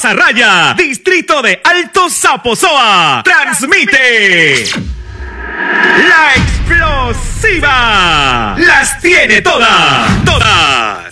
Mazarraya, distrito de Alto Zaposoa, transmite La Explosiva. Las tiene todas, todas.